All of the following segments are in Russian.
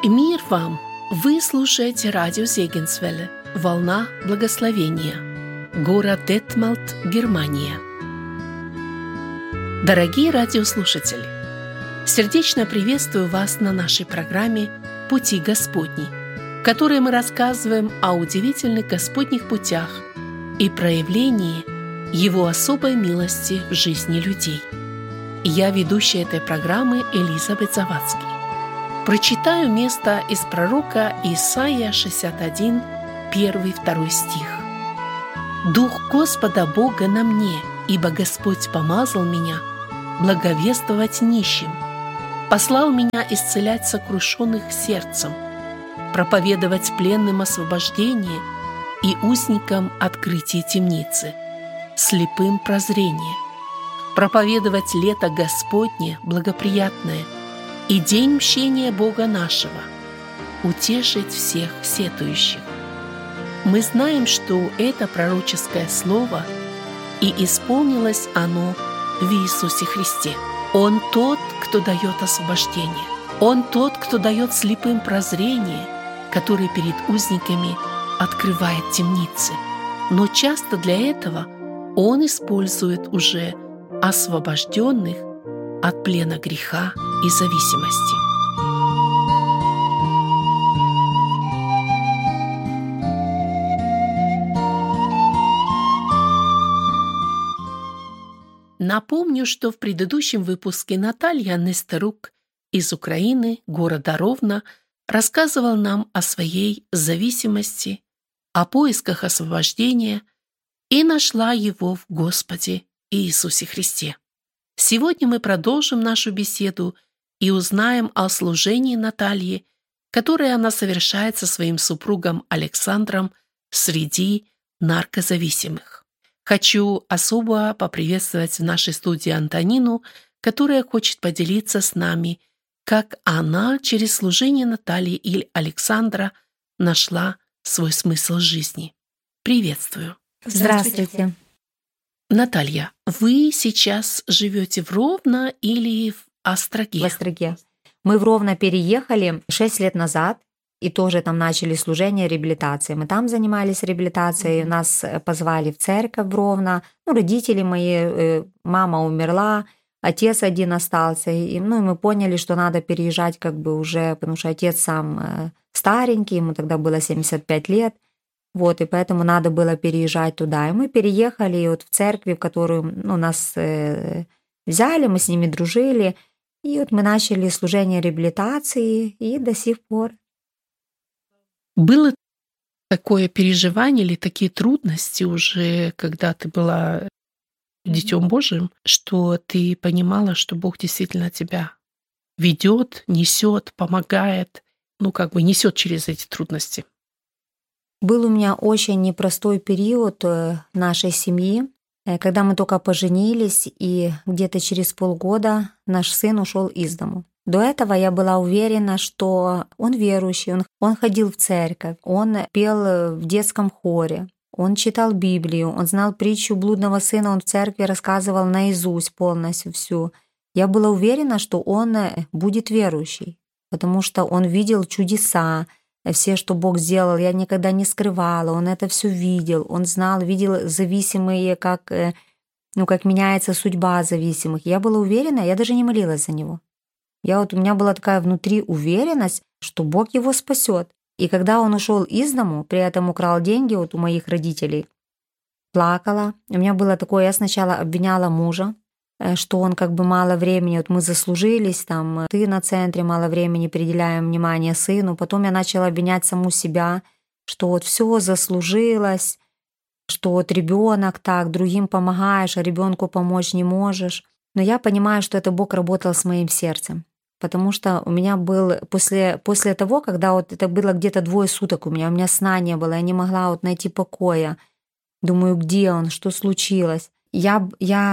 Мир вам! Вы слушаете радио Зегенсвелле «Волна благословения», город Детмалт, Германия. Дорогие радиослушатели, сердечно приветствую вас на нашей программе «Пути Господни», в которой мы рассказываем о удивительных Господних путях и проявлении Его особой милости в жизни людей. Я ведущая этой программы Элизабет Завадский. Прочитаю место из пророка Исаия 61, 1-2 стих. «Дух Господа Бога на мне, ибо Господь помазал меня благовествовать нищим, послал меня исцелять сокрушенных сердцем, проповедовать пленным освобождение и узникам открытие темницы, слепым прозрение, проповедовать лето Господне благоприятное и день мщения Бога нашего, утешить всех сетующих». Мы знаем, что это пророческое слово, и исполнилось оно в Иисусе Христе. Он тот, кто дает освобождение. Он тот, кто дает слепым прозрение, который перед узниками открывает темницы. Но часто для этого Он использует уже освобожденных от плена греха и зависимости. Напомню, что в предыдущем выпуске Наталья Нестерук из Украины, города Ровно, рассказывал нам о своей зависимости, о поисках освобождения и нашла его в Господе Иисусе Христе. Сегодня мы продолжим нашу беседу и узнаем о служении Натальи, которое она совершает со своим супругом Александром среди наркозависимых. Хочу особо поприветствовать в нашей студии Антонину, которая хочет поделиться с нами, как она через служение Натальи и Александра нашла свой смысл жизни. Приветствую. Здравствуйте. Наталья, вы сейчас живете в Ровно или в Остроге? В Остроге. Мы в Ровно переехали 6 лет назад и тоже там начали служение реабилитации. Мы там занимались реабилитацией, нас позвали в церковь в Ровно. Родители мои, мама умерла, отец один остался. И мы поняли, что надо переезжать уже, потому что отец сам старенький, ему тогда было 75 лет. И поэтому надо было переезжать туда. И мы переехали и в церкви, в которую нас взяли, мы с ними дружили. И мы начали служение реабилитации и до сих пор. Было такое переживание или такие трудности уже, когда ты была Детем Божьим, что ты понимала, что Бог действительно тебя ведет, несет, помогает, несет через эти трудности? Был у меня очень непростой период нашей семьи, когда мы только поженились, и где-то через полгода наш сын ушел из дому. До этого я была уверена, что он верующий, он ходил в церковь, он пел в детском хоре, он читал Библию, он знал притчу блудного сына, он в церкви рассказывал наизусть полностью всю. Я была уверена, что он будет верующий, потому что он видел чудеса, все, что Бог сделал, я никогда не скрывала, он это все видел, он знал, видел зависимые, как меняется судьба зависимых. Я была уверена, я даже не молилась за него. У меня была такая внутри уверенность, что Бог его спасет. И когда он ушел из дому, при этом украл деньги у моих родителей, плакала. У меня было такое, я сначала обвиняла мужа, что он мало времени, мы заслужились, ты на центре мало времени, приделяем внимание сыну. Потом я начала обвинять саму себя, что все заслужилось, что ребенок так, другим помогаешь, а ребенку помочь не можешь. Но я понимаю, что это Бог работал с моим сердцем. Потому что у меня был, после того, когда это было где-то 2 суток у меня сна не было, я не могла найти покоя. Думаю, где он, что случилось. Я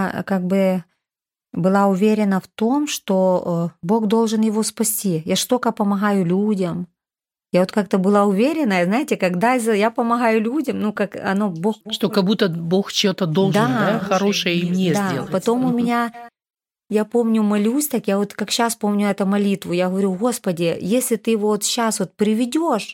была уверена в том, что Бог должен его спасти. Я ж только помогаю людям. Я как-то была уверена, знаете, когда я помогаю людям, Бог... Что как будто Бог что-то должен, хорошее и мне сделать. Потом у меня я помню, молюсь так, я вот как сейчас помню эту молитву, я говорю: Господи, если Ты его вот сейчас вот приведешь,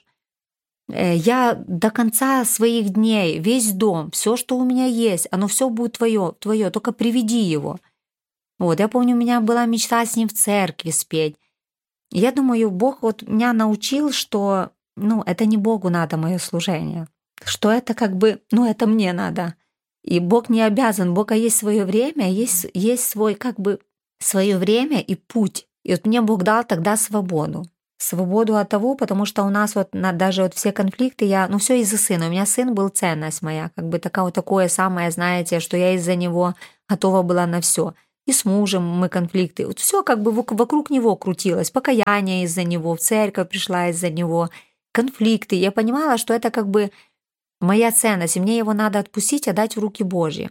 я до конца своих дней, весь дом, все, что у меня есть, оно все будет твое, только приведи его. Вот, я помню, у меня была мечта с ним в церкви спеть. Я думаю, Бог вот меня научил, что, это не Богу надо мое служение, что это как бы, это мне надо. И Бог не обязан, у Бога есть свое время, есть свой как бы свое время и путь. И вот мне Бог дал тогда свободу. Свободу от того, потому что у нас вот даже вот все конфликты, все из-за сына. У меня сын был ценность моя, как бы такое самое, знаете, что я из-за него готова была на все. И с мужем мы конфликты. Вот все как бы вокруг него крутилось. Покаяние из-за него, в церковь пришла из-за него, конфликты. Я понимала, что это как бы моя ценность, и мне его надо отпустить, отдать в руки Божьи.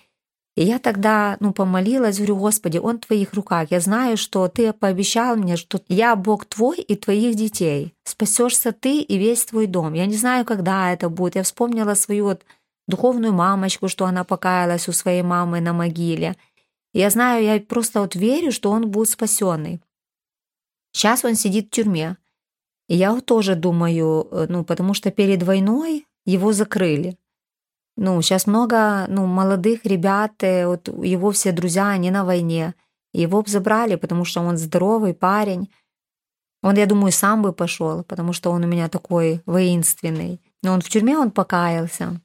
И я тогда, помолилась, говорю: Господи, он в Твоих руках. Я знаю, что Ты пообещал мне, что я Бог Твой и Твоих детей. Спасешься Ты и весь Твой дом. Я не знаю, когда это будет. Я вспомнила свою вот духовную мамочку, что она покаялась у своей мамы на могиле. И я знаю, я просто вот верю, что он будет спасенный. Сейчас он сидит в тюрьме. И я вот тоже думаю, потому что перед войной его закрыли. Сейчас много, молодых ребят, вот его все друзья, они на войне. Его забрали, потому что он здоровый парень. Он, я думаю, сам бы пошел, потому что он у меня такой воинственный. Но он в тюрьме, он покаялся.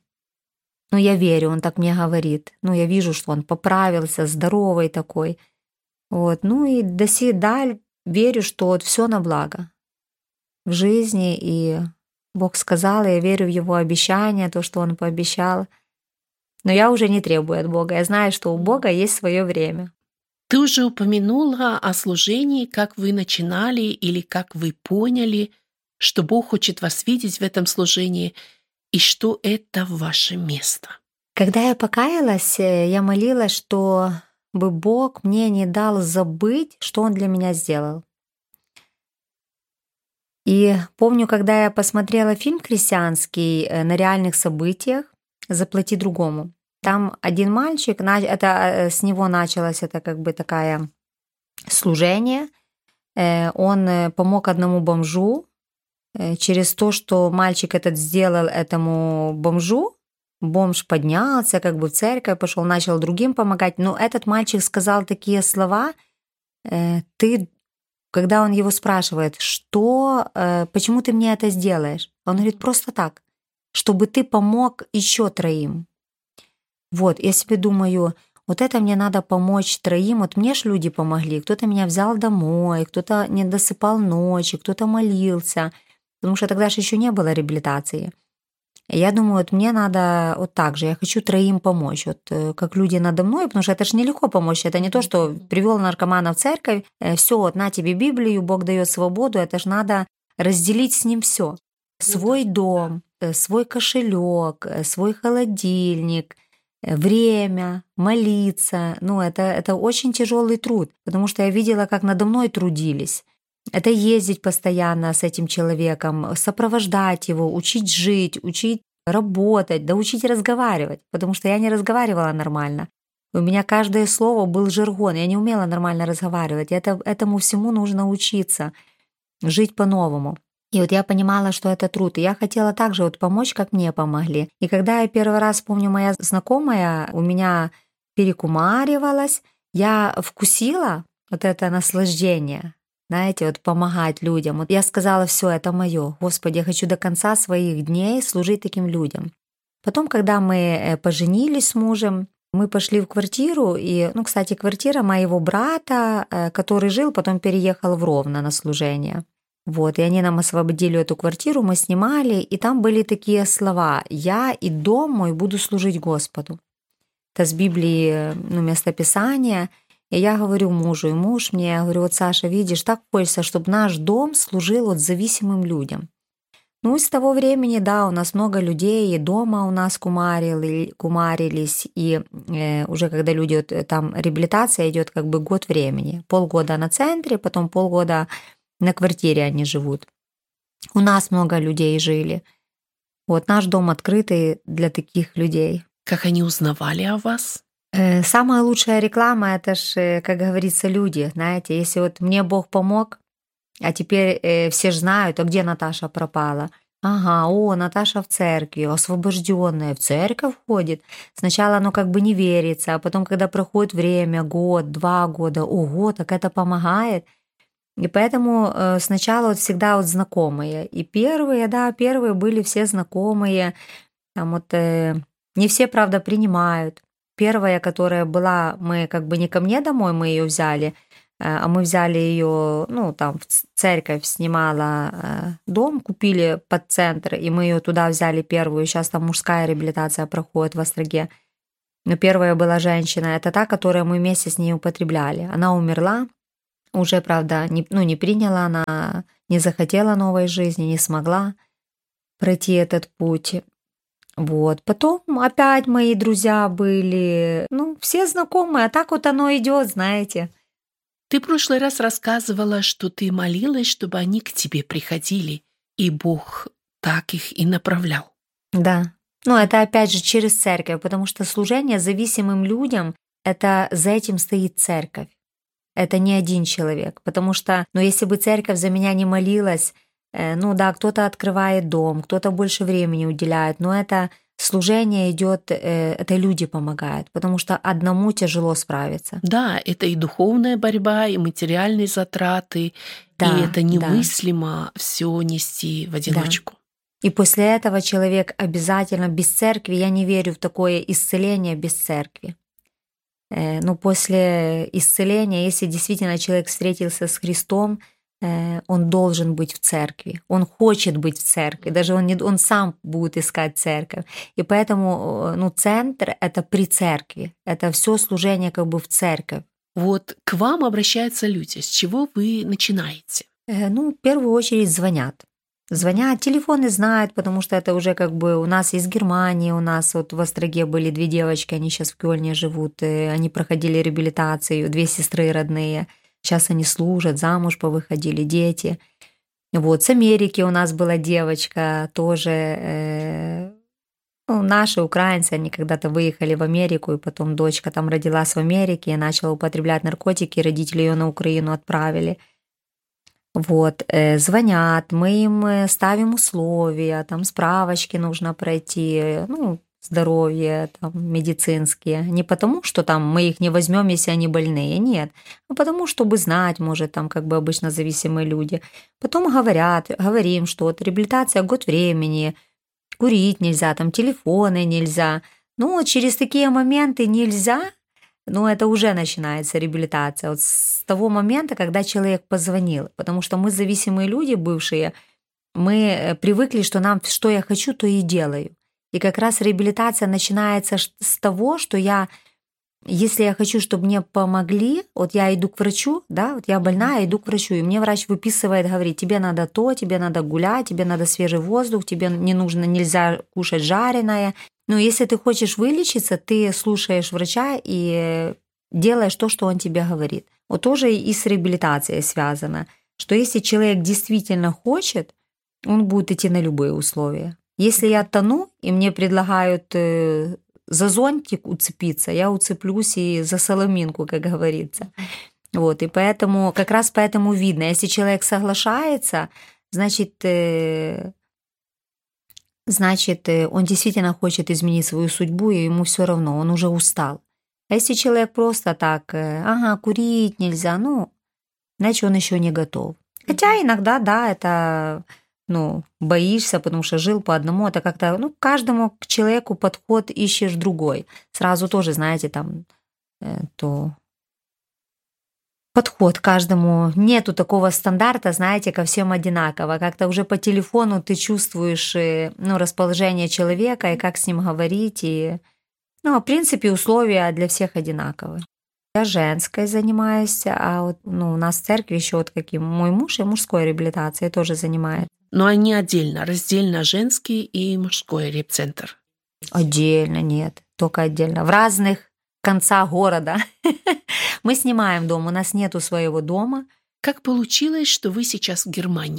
Я верю, он так мне говорит. Я вижу, что он поправился, здоровый такой. Вот, и до сих даль верю, что вот все на благо в жизни, и Бог сказал, и я верю в Его обещание, то, что Он пообещал. Но я уже не требую от Бога. Я знаю, что у Бога есть свое время. Ты уже упомянула о служении, как вы начинали или как вы поняли, что Бог хочет вас видеть в этом служении и что это ваше место. Когда я покаялась, я молилась, чтобы Бог мне не дал забыть, что Он для меня сделал. И помню, когда я посмотрела фильм христианский на реальных событиях «Заплати другому». Там один мальчик, это с него началось это как бы такое служение. Он помог одному бомжу. Через то, что мальчик этот сделал этому бомжу, бомж поднялся, как бы в церковь пошел, начал другим помогать. Но этот мальчик сказал такие слова: когда он его спрашивает, почему ты мне это сделаешь? Он говорит: просто так, чтобы ты помог еще 3. Вот, я себе думаю, вот это мне надо помочь 3. Вот мне ж люди помогли. Кто-то меня взял домой, кто-то не досыпал ночи, кто-то молился. Потому что тогда же еще не было реабилитации. Я думаю, вот мне надо вот так же, я хочу 3 помочь, вот как люди надо мной, потому что это же нелегко помочь, это не то, что привел наркомана в церковь, все, вот на тебе Библию, Бог дает свободу, это же надо разделить с ним все. Свой дом, свой кошелек, свой холодильник, время, молиться. Это очень тяжелый труд, потому что я видела, как надо мной трудились. Это ездить постоянно с этим человеком, сопровождать его, учить жить, учить работать, да учить разговаривать, потому что я не разговаривала нормально. У меня каждое слово был жаргон, я не умела нормально разговаривать. Этому всему нужно учиться, жить по-новому. И вот я понимала, что это труд, и я хотела также вот помочь, как мне помогли. И когда я первый раз, помню, моя знакомая у меня перекумаривалась, я вкусила вот это наслаждение, знаете, вот помогать людям. Вот я сказала: все, это мое. Господи, я хочу до конца своих дней служить таким людям. Потом, когда мы поженились с мужем, мы пошли в квартиру, и, кстати, квартира моего брата, который жил, потом переехал в Ровно на служение. Вот, и они нам освободили эту квартиру, мы снимали, и там были такие слова: «Я и дом мой буду служить Господу». Это с Библии, местописание. И я говорю мужу, и муж мне, говорю: вот, Саша, видишь, так хочется, чтобы наш дом служил вот зависимым людям. И с того времени, да, у нас много людей, и дома у нас кумарились, и уже когда люди, там реабилитация идет как бы год времени. Полгода на центре, потом полгода на квартире они живут. У нас много людей жили. Вот наш дом открытый для таких людей. Как они узнавали о вас? Самая лучшая реклама — это ж, как говорится, люди. Знаете, если вот мне Бог помог, а теперь все же знают, а где Наташа пропала? Ага, о, Наташа в церкви, освобожденная, в церковь ходит. Сначала оно как бы не верится, а потом, когда проходит время, год, 2 года, ого, так это помогает. И поэтому сначала вот всегда вот знакомые. И первые были все знакомые. Там вот не все, правда, принимают. Первая, которая была, мы как бы не ко мне домой, мы ее взяли, а мы взяли ее, ну, там, церковь снимала дом, купили под центр, и мы ее туда взяли первую. Сейчас там мужская реабилитация проходит в Остроге. Но первая была женщина, это та, которую мы вместе с ней употребляли. Она умерла, уже, правда, не приняла она, не захотела новой жизни, не смогла пройти этот путь. Вот. Потом опять мои друзья были, все знакомые, а так вот оно идет, знаете. Ты в прошлый раз рассказывала, что ты молилась, чтобы они к тебе приходили, и Бог так их и направлял. Да. Это опять же через церковь, потому что служение зависимым людям, это за этим стоит церковь. Это не один человек, потому что, если бы церковь за меня не молилась, кто-то открывает дом, кто-то больше времени уделяет, но это служение идет, это люди помогают, потому что одному тяжело справиться. Да, это и духовная борьба, и материальные затраты, и это немыслимо все нести в одиночку. Да. И после этого человек обязательно без церкви, я не верю в такое исцеление без церкви. После исцеления, если действительно человек встретился с Христом, он должен быть в церкви, он хочет быть в церкви, даже он сам будет искать церковь. И поэтому центр — это при церкви, это все служение как бы в церковь. Вот к вам обращаются люди, с чего вы начинаете? В первую очередь звонят, телефоны знают, потому что это уже как бы у нас из Германии, у нас вот в Остроге были 2 девочки, они сейчас в Кёльне живут, они проходили реабилитацию, 2 сестры родные. Сейчас они служат, замуж повыходили, дети. Вот, с Америки у нас была девочка, тоже наши украинцы, они когда-то выехали в Америку, и потом дочка там родилась в Америке и начала употреблять наркотики, родители ее на Украину отправили. Вот, звонят, мы им ставим условия, там справочки нужно пройти, здоровье, там, медицинские. Не потому, что там мы их не возьмем, если они больные, нет. А потому, чтобы знать, может, там как бы обычно зависимые люди. Потом говорим, что вот реабилитация год времени, курить нельзя, там телефоны нельзя. Через такие моменты нельзя, это уже начинается реабилитация. Вот с того момента, когда человек позвонил. Потому что мы зависимые люди бывшие, мы привыкли, что я хочу, то и делаю. И как раз реабилитация начинается с того, что если я хочу, чтобы мне помогли, вот я иду к врачу, да, вот я больная, иду к врачу, и мне врач выписывает, говорит, тебе надо то, тебе надо гулять, тебе надо свежий воздух, тебе нельзя кушать жареное. Если ты хочешь вылечиться, ты слушаешь врача и делаешь то, что он тебе говорит. Вот тоже и с реабилитацией связано, что если человек действительно хочет, он будет идти на любые условия. Если я тону, и мне предлагают за зонтик уцепиться, я уцеплюсь и за соломинку, как говорится. Вот, и поэтому, как раз поэтому видно, если человек соглашается, значит, он действительно хочет изменить свою судьбу, и ему все равно, он уже устал. А если человек просто так, курить нельзя, значит, он еще не готов. Хотя иногда, да, это... боишься, потому что жил по одному, это как-то, каждому к человеку подход ищешь другой. Сразу тоже, знаете, там, подход каждому, нету такого стандарта, знаете, ко всем одинаково. Как-то уже по телефону ты чувствуешь, расположение человека и как с ним говорить. И, в принципе, условия для всех одинаковые. Я женской занимаюсь, а вот, у нас в церкви еще вот каким мой муж и мужской реабилитацией тоже занимается. Но они отдельно, раздельно женский и мужской репцентр. Отдельно, нет, только отдельно. В разных концах города. Мы снимаем дом, у нас нету своего дома. Как получилось, что вы сейчас в Германии?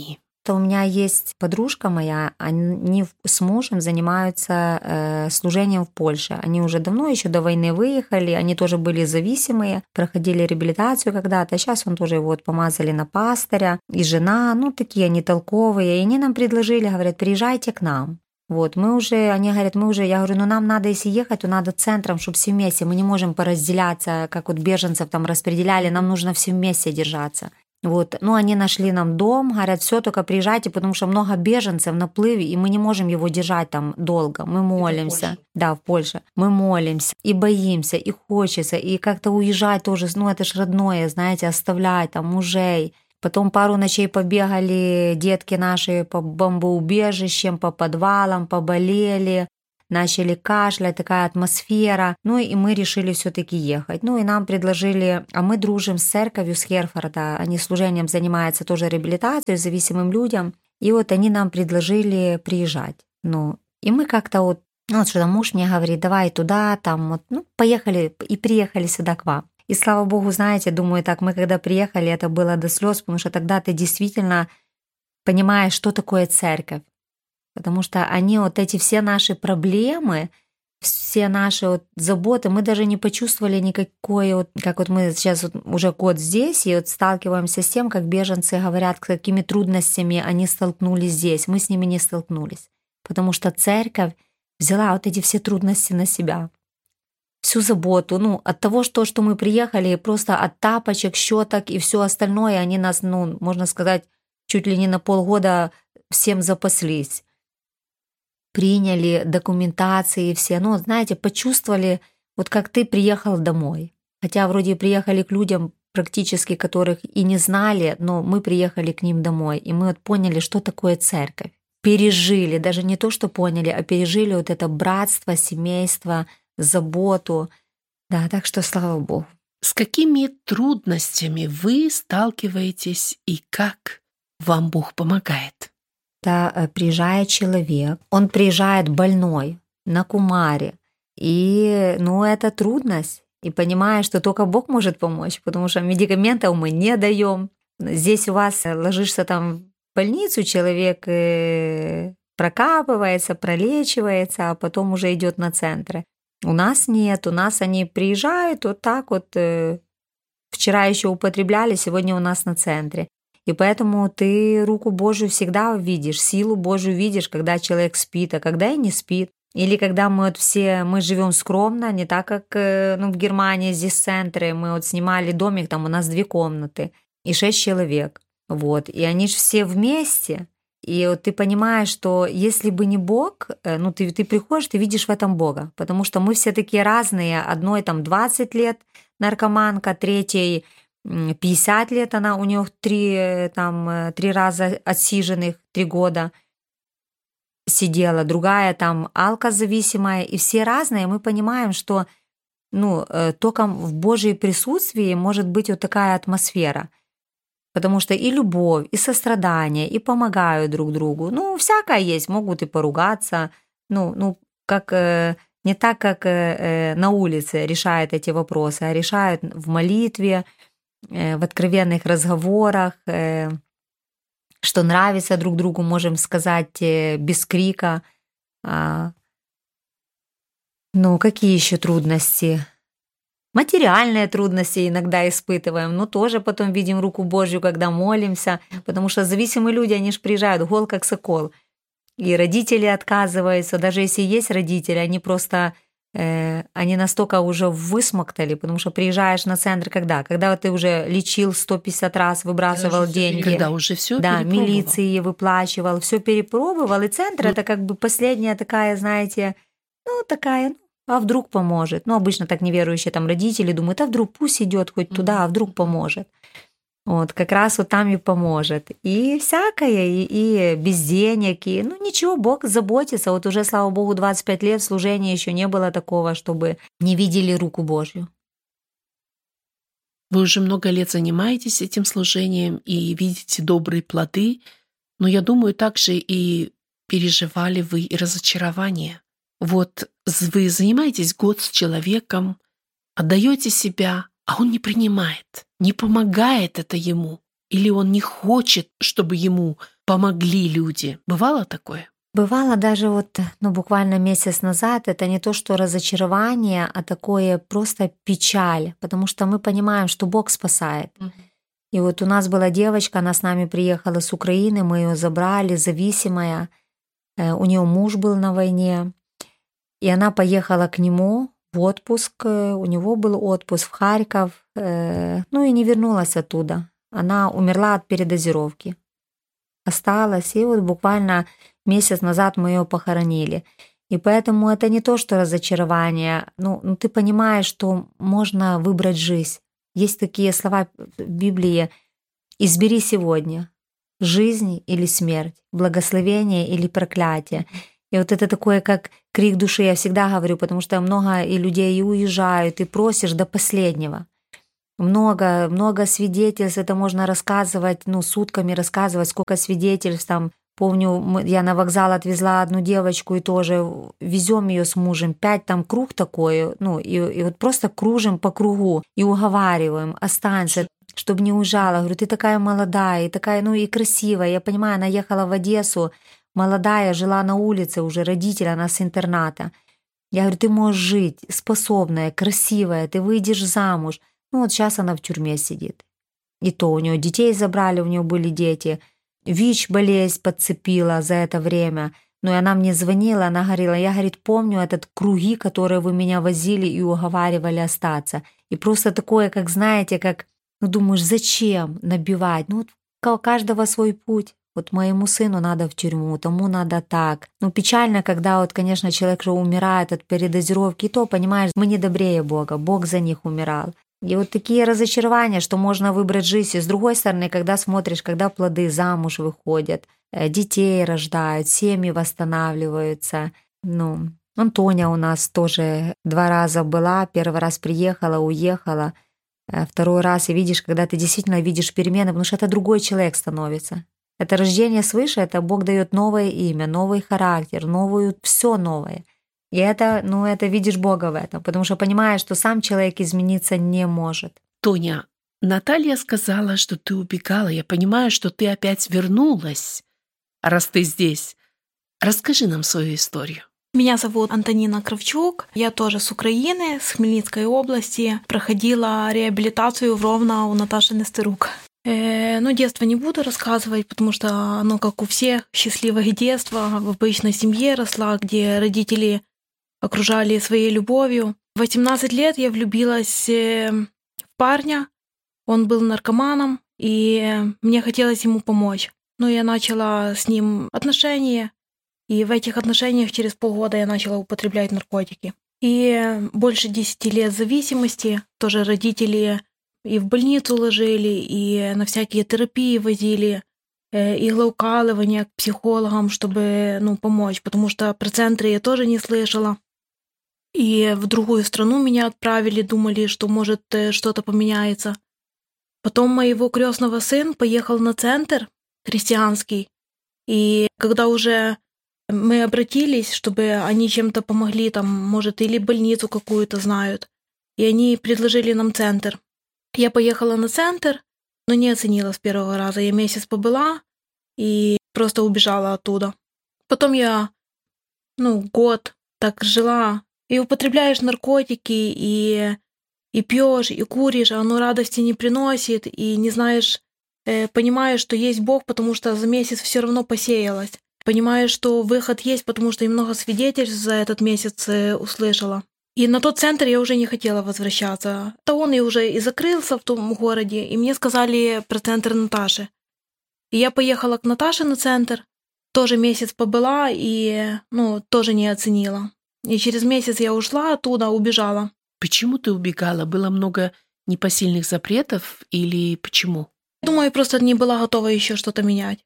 что у меня есть подружка моя, они с мужем занимаются служением в Польше. Они уже давно, еще до войны выехали, они тоже были зависимые, проходили реабилитацию когда-то. Сейчас он тоже его помазали на пастыря. И жена, такие они толковые. И они нам предложили, говорят, приезжайте к нам. Вот, они говорят, я говорю, нам надо, если ехать, то надо центром, чтобы все вместе. Мы не можем поразделяться, как вот беженцев там распределяли, нам нужно все вместе держаться. Вот, они нашли нам дом, говорят, все, только приезжайте, потому что много беженцев на плыве, и мы не можем его держать там долго. Мы молимся. Да, в Польше. Мы молимся и боимся, и хочется, и как-то уезжать тоже, это ж родное, знаете, оставлять там мужей. Потом пару ночей побегали детки наши по бомбоубежищам, по подвалам, поболели, начали кашлять, такая атмосфера. И мы решили все-таки ехать. И нам предложили, а мы дружим с церковью, с Херфорда, они служением занимаются тоже реабилитацией зависимым людям. И вот они нам предложили приезжать. И мы как-то что-то муж мне говорит, давай туда, поехали, и приехали сюда к вам. И слава Богу, знаете, думаю, так, мы когда приехали, это было до слез, потому что тогда ты действительно понимаешь, что такое церковь. Потому что они эти все наши проблемы, все наши заботы, мы даже не почувствовали никакой, как мы сейчас уже год здесь, и сталкиваемся с тем, как беженцы говорят, с какими трудностями они столкнулись здесь. Мы с ними не столкнулись. Потому что церковь взяла эти все трудности на себя. Всю заботу, от того, что мы приехали, просто от тапочек, щеток и все остальное, они нас, можно сказать, чуть ли не на полгода всем запаслись. Приняли документации все, знаете, почувствовали, как ты приехал домой. Хотя вроде приехали к людям практически, которых и не знали, но мы приехали к ним домой, и мы поняли, что такое церковь. Пережили, даже не то, что поняли, а пережили это братство, семейство, заботу. Да, так что слава Богу. С какими трудностями вы сталкиваетесь и как вам Бог помогает? Да, приезжает человек, он приезжает больной на Кумаре, и, это трудность. И понимаешь, что только Бог может помочь, потому что медикаментов мы не даем. Здесь у вас ложишься там в больницу, человек прокапывается, пролечивается, а потом уже идет на центры. У нас нет, у нас они приезжают вчера еще употребляли, сегодня у нас на центре. И поэтому ты руку Божию всегда видишь, силу Божию видишь, когда человек спит, а когда и не спит. Или когда мы мы живем скромно, не так, как в Германии, здесь центры, мы снимали домик, там у нас 2 комнаты и 6 человек. И они же все вместе. И ты понимаешь, что если бы не Бог, ты приходишь, ты видишь в этом Бога, потому что мы все такие разные. Одной 20 лет наркоманка, третьей 50 лет, у нее 3 раза отсиженных, 3 года сидела, другая алкозависимая, и все разные. Мы понимаем, что только в Божьем присутствии может быть такая атмосфера. Потому что и любовь, и сострадание, и помогают друг другу. Всякое есть, могут и поругаться. Не так, как на улице решают эти вопросы, а решают в молитве, в откровенных разговорах, что нравится друг другу, можем сказать без крика. Какие еще трудности? Материальные трудности иногда испытываем, но тоже потом видим руку Божью, когда молимся, потому что зависимые люди, они же приезжают гол как сокол. И родители отказываются, даже если есть родители, они просто, они настолько уже высмоктали, потому что приезжаешь на центр когда? Когда ты уже лечил 150 раз, выбрасывал деньги. Когда уже все да, милиции выплачивал, все перепробовал, и центр это как бы последняя такая, знаете, а вдруг поможет. Обычно так неверующие родители думают, а вдруг пусть идет хоть туда, а вдруг поможет. Как раз там и поможет. И всякое, и без денег, и ничего, Бог заботится. Уже, слава Богу, 25 лет служения еще не было такого, чтобы не видели руку Божью. Вы уже много лет занимаетесь этим служением и видите добрые плоды, но я думаю, также и переживали вы и разочарование. Вы занимаетесь год с человеком, отдаете себя, а он не принимает, не помогает это ему, или он не хочет, чтобы ему помогли люди. Бывало такое? Бывало даже буквально месяц назад, это не то, что разочарование, а такое просто печаль, потому что мы понимаем, что Бог спасает. И у нас была девочка, она с нами приехала с Украины, мы ее забрали, зависимая, у нее муж был на войне, и она поехала к нему в отпуск, у него был отпуск в Харьков, и не вернулась оттуда. Она умерла от передозировки. Осталась, и буквально месяц назад мы ее похоронили. И поэтому это не то, что разочарование. Ты понимаешь, что можно выбрать жизнь. Есть такие слова в Библии: «Избери сегодня жизнь или смерть, благословение или проклятие». И это такое, как крик души, я всегда говорю, потому что много и людей и уезжают, и просишь до последнего. Много свидетельств, это можно рассказывать, сутками рассказывать, сколько свидетельств там. Помню, я на вокзал отвезла одну девочку и тоже везем ее с мужем, 5 там круг такой, и просто кружим по кругу и уговариваем: останься, чтобы не уезжала. Говорю, ты такая молодая, и такая, и красивая. Я понимаю, она ехала в Одессу, молодая, жила на улице уже, родители, она с интерната. Я говорю, ты можешь жить, способная, красивая, ты выйдешь замуж. Сейчас она в тюрьме сидит. И то у нее детей забрали, у нее были дети. ВИЧ болезнь подцепила за это время. И она мне звонила, она говорила, я, помню этот круги, которые вы меня возили и уговаривали остаться. И просто такое, как, знаете, думаешь, зачем набивать? У каждого свой путь. Моему сыну надо в тюрьму, тому надо так. Печально, когда конечно, человек же умирает от передозировки, и то, понимаешь, мы не добрее Бога, Бог за них умирал. И такие разочарования, что можно выбрать жизнь. И с другой стороны, когда смотришь, когда плоды замуж выходят, детей рождают, семьи восстанавливаются. Антоня у нас тоже 2 раза была, 1 раз приехала, уехала, 2 раз, и видишь, когда ты действительно видишь перемены, потому что это другой человек становится. Это рождение свыше, это Бог дает новое имя, новый характер, все новое. И это видишь Бога в этом, потому что понимаешь, что сам человек измениться не может. Тоня, Наталья сказала, что ты убегала. Я понимаю, что ты опять вернулась, раз ты здесь. Расскажи нам свою историю. Меня зовут Антонина Кравчук. Я тоже с Украины, с Хмельницкой области. Проходила реабилитацию в Ровно у Наташи Нестерук. Детство не буду рассказывать, потому что оно, как у всех, счастливое детство. В обычной семье росла, где родители окружали своей любовью. В 18 лет я влюбилась в парня. Он был наркоманом, и мне хотелось ему помочь. Я начала с ним отношения, и в этих отношениях через полгода я начала употреблять наркотики. И больше 10 лет зависимости. Тоже родители и в больницу ложили, и на всякие терапии возили, иглоукалывания к психологам, чтобы помочь, потому что про центры я тоже не слышала. И в другую страну меня отправили, думали, что может что-то поменяется. Потом моего крестного сын поехал на центр христианский, и когда уже мы обратились, чтобы они чем-то помогли, там, может, или больницу какую-то знают, и они предложили нам центр. Я поехала на центр, но не оценила с 1 раза. Я месяц побыла и просто убежала оттуда. Потом я, год так жила, и употребляешь наркотики, и пьешь, и куришь, а оно радости не приносит, и не знаешь, понимаешь, что есть Бог, потому что за месяц все равно посеялась. Понимаешь, что выход есть, потому что и много свидетельств за этот месяц услышала. И на тот центр я уже не хотела возвращаться. То он и уже и закрылся в том городе, и мне сказали про центр Наташи. И я поехала к Наташе на центр, тоже месяц побыла и, тоже не оценила. И через месяц я ушла оттуда, убежала. Почему ты убегала? Было много непосильных запретов или почему? Думаю, просто не была готова еще что-то менять.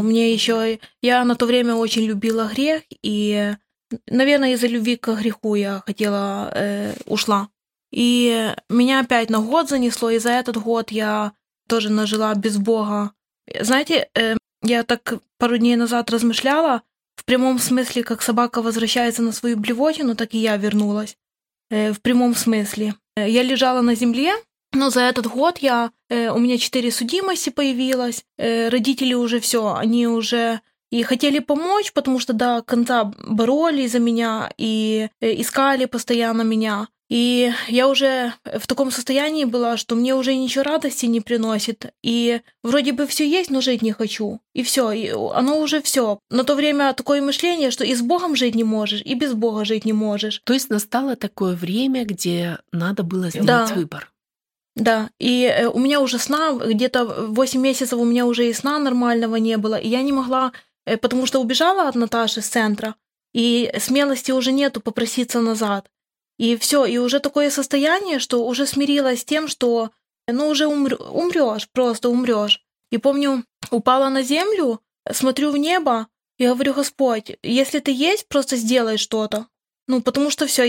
Я на то время очень любила грех, и, наверное, из-за любви к греху я ушла. И меня опять на год занесло, и за этот год я тоже нажила без Бога. Знаете, я так пару дней назад размышляла, в прямом смысле, как собака возвращается на свою блевотину, так и я вернулась. В прямом смысле. Я лежала на земле, Но за этот год у меня 4 судимости появилось, родители уже все, они уже и хотели помочь, потому что до конца боролись за меня и искали постоянно меня. И я уже в таком состоянии была, что мне уже ничего радости не приносит. И вроде бы все есть, но жить не хочу. И все, и оно уже все. На то время такое мышление, что и с Богом жить не можешь, и без Бога жить не можешь. То есть настало такое время, где надо было сделать выбор. Да, и у меня уже сна, где-то 8 месяцев у меня уже и сна нормального не было, и я не могла, потому что убежала от Наташи с центра, и смелости уже нету попроситься назад. И все, и уже такое состояние, что уже смирилась с тем, что уже умрешь, просто умрешь. И помню, упала на землю, смотрю в небо и говорю: Господь, если ты есть, просто сделай что-то. Потому что все,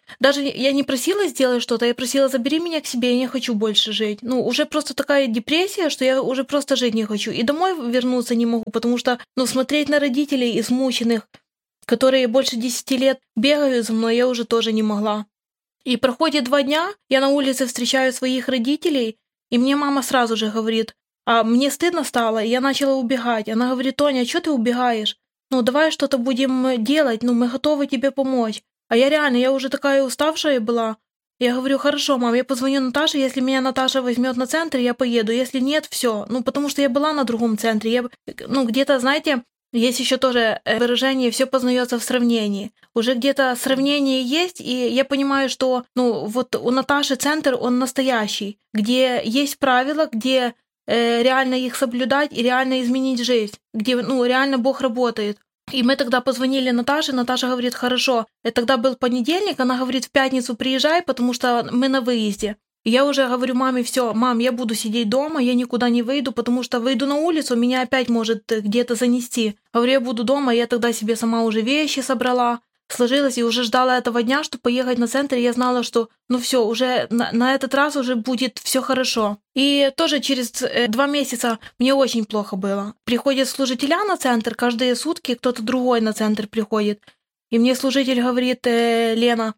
я не просила сделать что-то, я просила: забери меня к себе, я не хочу больше жить. Уже просто такая депрессия, что я уже просто жить не хочу. И домой вернуться не могу, потому что, смотреть на родителей измученных, которые больше 10 лет бегают за мной, я уже тоже не могла. И проходит 2 дня, я на улице встречаю своих родителей, и мне мама сразу же говорит: а мне стыдно стало, и я начала убегать. Она говорит: Тоня, а что ты убегаешь? Давай что-то будем делать, мы готовы тебе помочь. А я уже такая уставшая была. Я говорю: хорошо, мам, я позвоню Наташе, если меня Наташа возьмет на центр, я поеду, если нет, все. Потому что я была на другом центре. Где-то, знаете, есть еще тоже выражение: все познается в сравнении. Уже где-то сравнение есть, и я понимаю, что вот у Наташи центр, он настоящий, где есть правила, где реально их соблюдать и реально изменить жизнь, где реально Бог работает. И мы тогда позвонили Наташе, Наташа говорит: хорошо. Тогда был понедельник, она говорит: в пятницу приезжай, потому что мы на выезде. И я уже говорю маме: все, мам, я буду сидеть дома, я никуда не выйду, потому что выйду на улицу, меня опять может где-то занести. Говорю: я буду дома, я тогда себе сама уже вещи собрала, сложилась и уже ждала этого дня, чтобы поехать на центр, и я знала, что все, уже на этот раз уже будет все хорошо. И тоже через 2 месяца мне очень плохо было. Приходят служителя на центр, каждые сутки кто-то другой на центр приходит. И мне служитель говорит: Лена,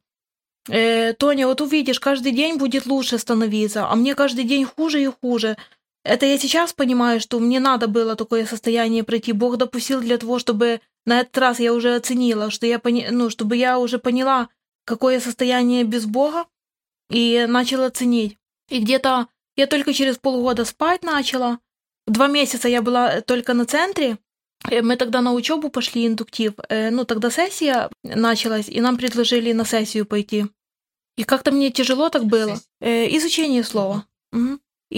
Тоня, вот увидишь, каждый день будет лучше становиться, а мне каждый день хуже и хуже. Это я сейчас понимаю, что мне надо было такое состояние пройти. Бог допустил для того, чтобы на этот раз я уже оценила, что чтобы я уже поняла, какое состояние без Бога, и начала ценить. И где-то я только через полгода спать начала. 2 месяца я была только на центре. Мы тогда на учебу пошли, индуктив. Тогда сессия началась, и нам предложили на сессию пойти. И как-то мне тяжело так было. Изучение слова. Угу.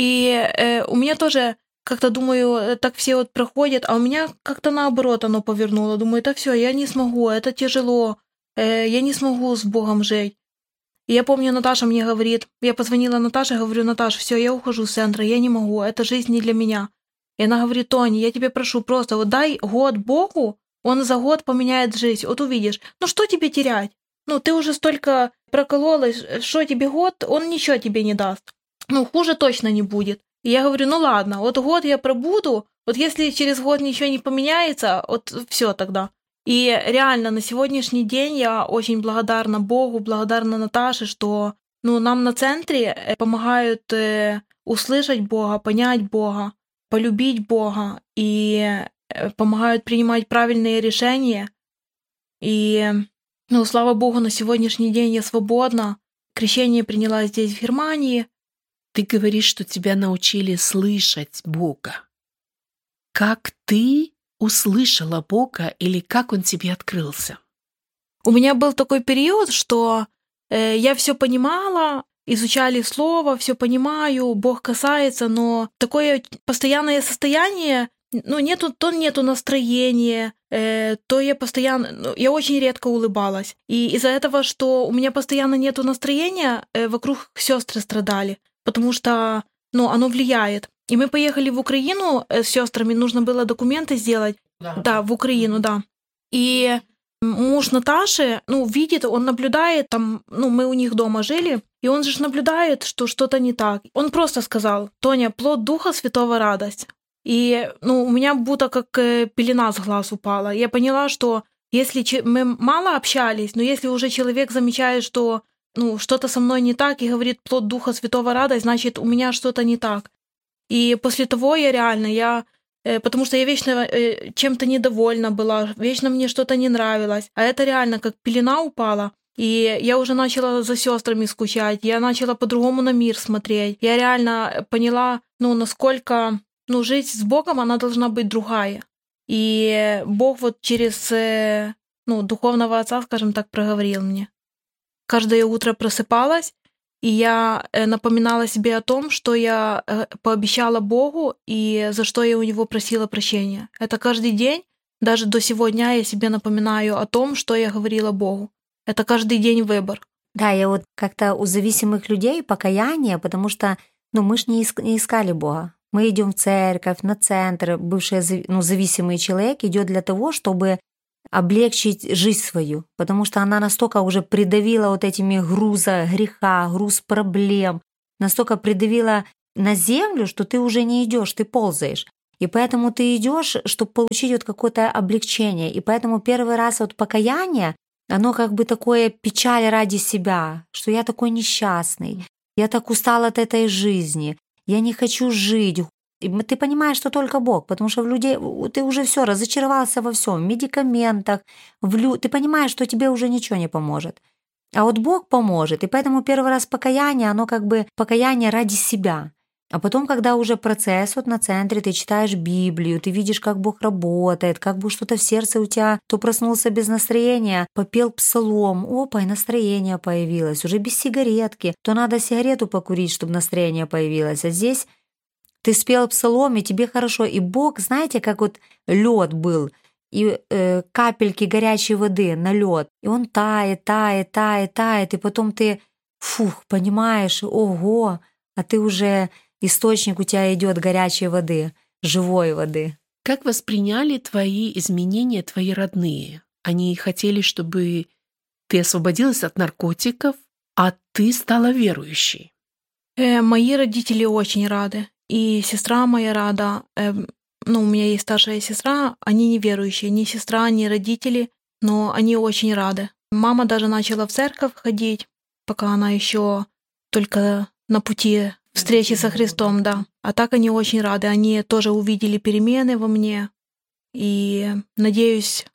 И у меня тоже, как-то думаю, так все вот проходят, а у меня как-то наоборот оно повернуло. Думаю: это все, я не смогу, это тяжело, я не смогу с Богом жить. И я помню, Наташа мне говорит, я позвонила Наташе, говорю: Наташа, все, я ухожу с центра, я не могу, эта жизнь не для меня. И она говорит: Тоня, я тебе прошу, просто вот дай год Богу, он за год поменяет жизнь, вот увидишь. Что тебе терять? Ты уже столько прокололась, что тебе год, он ничего тебе не даст. Хуже точно не будет. И я говорю: ладно, вот год я пробуду, вот если через год ничего не поменяется, вот все тогда. И реально на сегодняшний день я очень благодарна Богу, благодарна Наташе, что нам на центре помогают услышать Бога, понять Бога, полюбить Бога, и помогают принимать правильные решения. И, слава Богу, на сегодняшний день я свободна. Крещение приняла здесь, в Германии. Ты говоришь, что тебя научили слышать Бога. Как ты услышала Бога или как Он тебе открылся? У меня был такой период, что я все понимала, изучали слово, все понимаю, Бог касается, но такое постоянное состояние, нету настроения, то я постоянно, я очень редко улыбалась. И из-за этого, что у меня постоянно нету настроения, вокруг сестры страдали, потому что, оно влияет. И мы поехали в Украину с сестрами, нужно было документы сделать. Да, в Украину, да. И муж Наташи, видит, он наблюдает, там, мы у них дома жили, и он же наблюдает, что что-то не так. Он просто сказал: Тоня, плод Духа Святого — радость. И, у меня будто как пелена с глаз упала. Я поняла, что если мы мало общались, но если уже человек замечает, что что-то со мной не так, и говорит плод Духа Святого радость, значит, у меня что-то не так. И после того потому что я вечно чем-то недовольна была, вечно мне что-то не нравилось. А это реально как пелена упала. И я уже начала за сестрами скучать, я начала по-другому на мир смотреть. Я реально поняла, насколько жизнь с Богом, она должна быть другая. И Бог вот через духовного отца, скажем так, проговорил мне. Каждое утро просыпалась, и я напоминала себе о том, что я пообещала Богу и за что я у Него просила прощения. Это каждый день, даже до сегодня я себе напоминаю о том, что я говорила Богу. Это каждый день выбор. Да, я вот как-то у зависимых людей покаяние, потому что мы ж не искали Бога. Мы идем в церковь, на центр. Бывший зависимый человек идет для того, чтобы облегчить жизнь свою, потому что она настолько уже придавила вот этими груза греха, груз проблем, настолько придавила на землю, что ты уже не идешь, ты ползаешь. И поэтому ты идешь, чтобы получить вот какое-то облегчение. И поэтому первый раз вот покаяние, оно как бы такое печаль ради себя, что я такой несчастный, я так устал от этой жизни, я не хочу жить. И ты понимаешь, что только Бог, потому что в людей ты уже все разочаровался во всем, в медикаментах, ты понимаешь, что тебе уже ничего не поможет. А вот Бог поможет, и поэтому первый раз покаяние, оно как бы покаяние ради себя. А потом, когда уже процесс вот на центре, ты читаешь Библию, ты видишь, как Бог работает, как бы что-то в сердце у тебя, то проснулся без настроения, попел псалом, опа, и настроение появилось, уже без сигаретки, то надо сигарету покурить, чтобы настроение появилось, а здесь ты спел псалом, и тебе хорошо. И Бог, знаете, как вот лед был, и капельки горячей воды на лед, и он тает, тает, тает, тает, и потом ты, понимаешь, ого, а ты уже источник у тебя идет горячей воды, живой воды. Как восприняли твои изменения твои родные? Они хотели, чтобы ты освободилась от наркотиков, а ты стала верующей. Мои родители очень рады. И сестра моя рада. У меня есть старшая сестра, они не верующие, ни сестра, ни родители, но они очень рады. Мама даже начала в церковь ходить, пока она еще только на пути встречи со Христом, да. А так они очень рады, они тоже увидели перемены во мне. И надеюсь,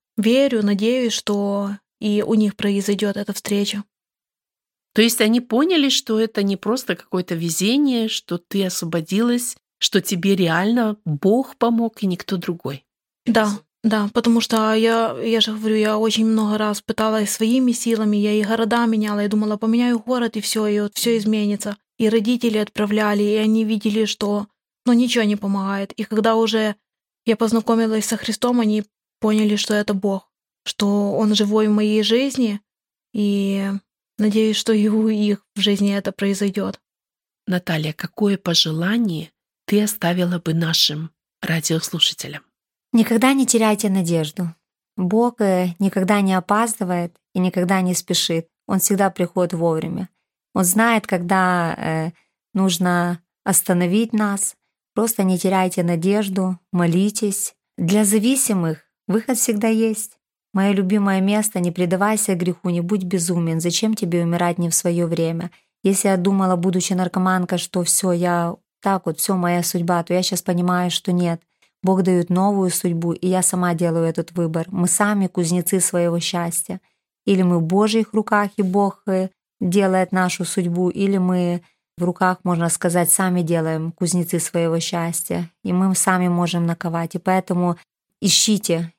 что и у них произойдет эта встреча. То есть они поняли, что это не просто какое-то везение, что ты освободилась, что тебе реально Бог помог и никто другой. Да, потому что я же говорю, я очень много раз пыталась своими силами, я и города меняла, я думала, поменяю город, и вот все изменится. И родители отправляли, и они видели, что ничего не помогает. И когда уже я познакомилась со Христом, они поняли, что это Бог, что Он живой в моей жизни, и надеюсь, что и у их в жизни это произойдет. Наталья, какое пожелание ты оставила бы нашим радиослушателям? Никогда не теряйте надежду. Бог никогда не опаздывает и никогда не спешит. Он всегда приходит вовремя. Он знает, когда нужно остановить нас. Просто не теряйте надежду, молитесь. Для зависимых выход всегда есть. Мое любимое место — не предавайся греху, не будь безумен. Зачем тебе умирать не в свое время? Если я думала, будучи наркоманкой, что все, я так вот, все моя судьба, то я сейчас понимаю, что нет. Бог дает новую судьбу, и я сама делаю этот выбор. Мы сами кузнецы своего счастья. Или мы в Божьих руках, и Бог делает нашу судьбу, или мы в руках, можно сказать, сами делаем кузнецы своего счастья, и мы сами можем наковать. И поэтому ищите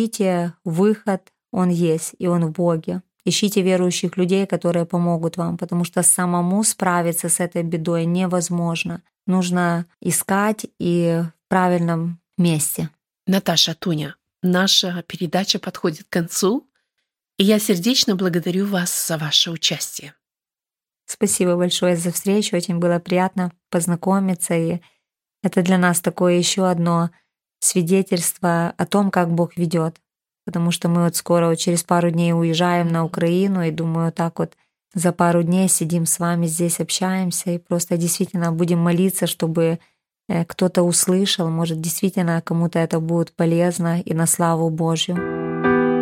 выход, он есть, и он в Боге. Ищите верующих людей, которые помогут вам, потому что самому справиться с этой бедой невозможно. Нужно искать и в правильном месте. Наташа, Туня, наша передача подходит к концу, и я сердечно благодарю вас за ваше участие. Спасибо большое за встречу, очень было приятно познакомиться, и это для нас такое еще одно свидетельство о том, как Бог ведет. Потому что мы вот скоро, через пару дней уезжаем на Украину, и думаю, так вот за пару дней сидим с вами здесь, общаемся, и просто действительно будем молиться, чтобы кто-то услышал, может, действительно кому-то это будет полезно и на славу Божью.